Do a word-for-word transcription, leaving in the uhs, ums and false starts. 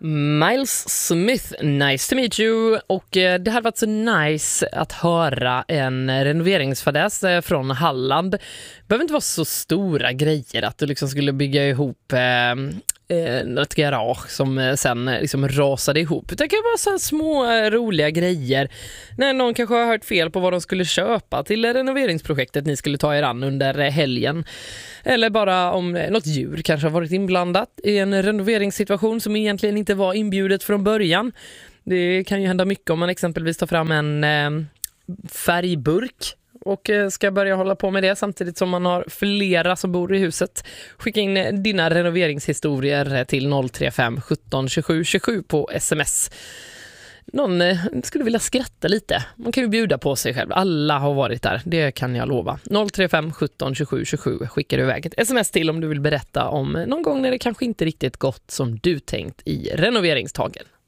Miles Smith, nice to meet you. Och eh, det har varit så nice att höra en renoveringsfadäs eh, från Halland. Det behöver inte vara så stora grejer att du liksom skulle bygga ihop eh, eh, ett garage som eh, sen eh, liksom rasade ihop. Det kan vara så här små eh, roliga grejer. När någon kanske har hört fel på vad de skulle köpa till renoveringsprojektet ni skulle ta er an under eh, helgen. Eller bara om eh, något djur kanske har varit inblandat i en renoveringssituation som egentligen inte var inbjudet från början. Det kan ju hända mycket om man exempelvis tar fram en eh, färgburk och eh, ska börja hålla på med det samtidigt som man har flera som bor i huset. Skicka in dina renoveringshistorier till noll tre fem sjutton tjugosju tjugosju på sms. Någon eh, skulle vilja skratta lite. Man kan ju bjuda på sig själv. Alla har varit där, det kan jag lova. noll tre fem sjutton tjugosju tjugosju skickar du iväg ett sms till om du vill berätta om någon gång när det kanske inte riktigt gått som du tänkt i renoveringstagen.